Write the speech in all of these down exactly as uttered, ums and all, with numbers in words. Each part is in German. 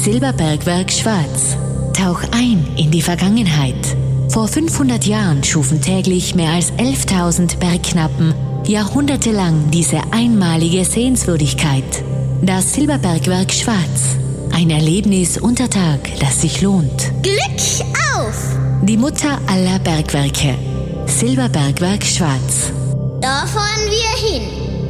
Silberbergwerk Schwarz. Tauch ein in die Vergangenheit. Vor fünfhundert Jahren schufen täglich mehr als elftausend Bergknappen jahrhundertelang diese einmalige Sehenswürdigkeit. Das Silberbergwerk Schwarz. Ein Erlebnis unter Tag, das sich lohnt. Glück auf! Die Mutter aller Bergwerke. Silberbergwerk Schwarz. Da fahren wir hin.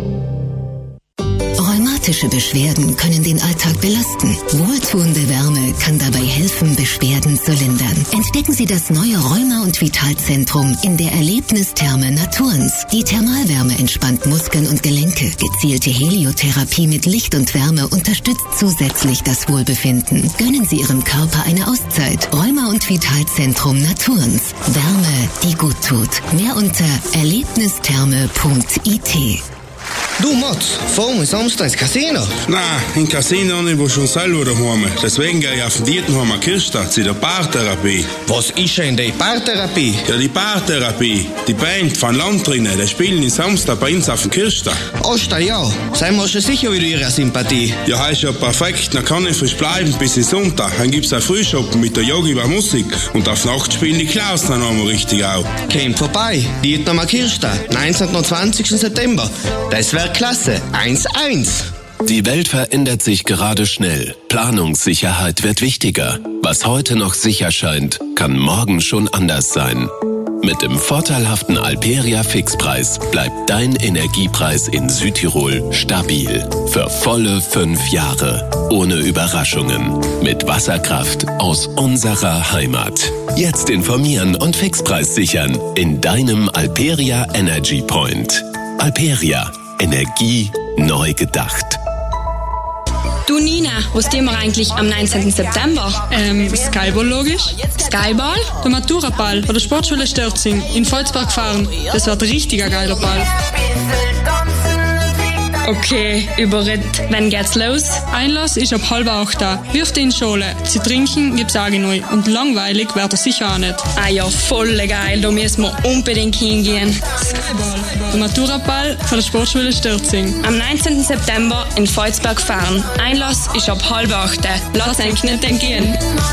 Rheumatische Beschwerden können den Alltag belasten. Wohltuende Wärme kann dabei helfen, Beschwerden zu lindern. Entdecken Sie das neue Rheuma- und Vitalzentrum in der Erlebnistherme Naturens. Die Thermalwärme entspannt Muskeln und Gelenke. Gezielte Heliotherapie mit Licht und Wärme unterstützt zusätzlich das Wohlbefinden. Gönnen Sie Ihrem Körper eine Auszeit. Rheuma- und Vitalzentrum Naturens. Wärme, die gut tut. Mehr unter erlebnistherme punkt I T. Du Mats, fahren wir Samstag ins Casino? Nein, im Casino nicht, wo schon selber daheim. Deswegen gehe ich auf den Dietenheimer Kirchstag zu der Paartherapie. Was ist denn die Paartherapie? Ja, die Paartherapie. Die Band von Landrinnen, die spielen am Samstag bei uns auf dem Kirchstag. Oster, ja. Seien wir schon sicher wieder ihrer Sympathie. Ja, ist ja perfekt. Dann kann ich frisch bleiben bis in Sonntag. Dann gibt's ein Frühschoppen mit der Yogi bei Musik. Und auf Nacht spielen die Klaus dann einmal richtig auf. Kommt vorbei. Dietenheimer Kirchstag, neunzehnten und zwanzigsten September. Das wäre klasse. eins eins. Die Welt verändert sich gerade schnell. Planungssicherheit wird wichtiger. Was heute noch sicher scheint, kann morgen schon anders sein. Mit dem vorteilhaften Alperia Fixpreis bleibt dein Energiepreis in Südtirol stabil. Für volle fünf Jahre. Ohne Überraschungen. Mit Wasserkraft aus unserer Heimat. Jetzt informieren und Fixpreis sichern in deinem Alperia Energy Point. Alperia. Energie neu gedacht. Du Nina, was tun wir eigentlich am neunzehnten September? Ähm, Skyball logisch. Skyball? Der Maturaball bei der Sportschule Stürzing in Volzberg fahren. Das wird ein richtiger geiler Ball. Okay, überredet. Wann geht's los? Einlass ist ab halb acht da. Wirft in die Schule. Sie trinken gibt's auch neu. Und langweilig wird er sicher auch nicht. Ah ja, voll geil. Da müssen wir unbedingt hingehen. Skyball. Der Maturaball von der Sportschule Stürzing. Am neunzehnten September in Volzberg fahren. Einlass ist ab halb acht. Lass eigentlich nicht entgehen.